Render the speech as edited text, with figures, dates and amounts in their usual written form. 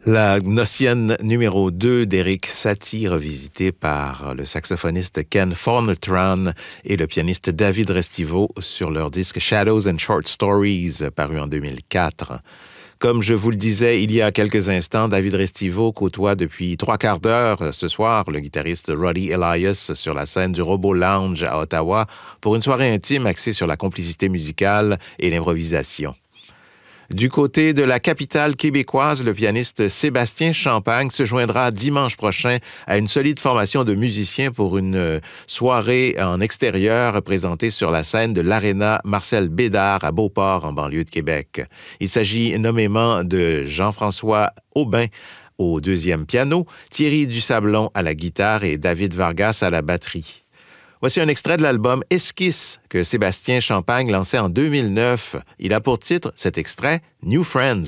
La Gnossienne numéro 2 d'Éric Satie, revisitée par le saxophoniste Ken Fornetran et le pianiste David Restivo sur leur disque Shadows and Short Stories, paru en 2004. Comme je vous le disais il y a quelques instants, David Restivo côtoie depuis 3/4 d'heure ce soir le guitariste Roddy Elias sur la scène du Robo Lounge à Ottawa pour une soirée intime axée sur la complicité musicale et l'improvisation. Du côté de la capitale québécoise, le pianiste Sébastien Champagne se joindra dimanche prochain à une solide formation de musiciens pour une soirée en extérieur présentée sur la scène de l'Aréna Marcel Bédard à Beauport, en banlieue de Québec. Il s'agit nommément de Jean-François Aubin au deuxième piano, Thierry Dusablon à la guitare et David Vargas à la batterie. Voici un extrait de l'album Esquisse que Sébastien Champagne lançait en 2009. Il a pour titre cet extrait « New Friends ».